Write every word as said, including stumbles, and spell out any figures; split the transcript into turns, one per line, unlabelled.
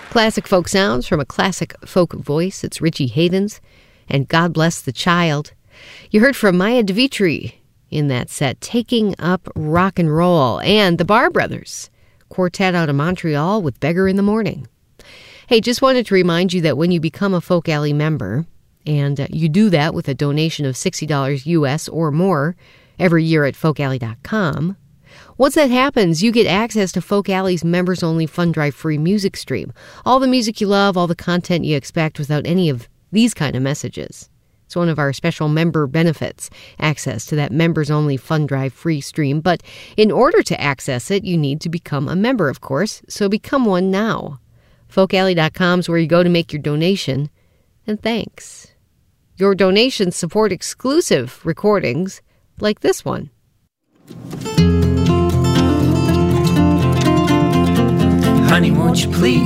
Classic folk sounds from a classic folk voice. It's Richie Havens and God Bless the Child. You heard from Maya Devitri in that set, Taking Up Rock and Roll, and the Bar Brothers, quartet out of Montreal with Beggar in the Morning. Hey, just wanted to remind you that when you become a Folk Alley member, and uh, you do that with a donation of sixty dollars U S or more every year at folk alley dot com, once that happens, you get access to Folk Alley's members-only fund drive free music stream. All the music you love, all the content you expect without any of these kind of messages. It's one of our special member benefits, access to that members-only fund drive free stream. But in order to access it, you need to become a member, of course, so become one now. folk alley dot com is where you go to make your donation, and thanks. Your donations support exclusive recordings like this one.
Honey, won't you please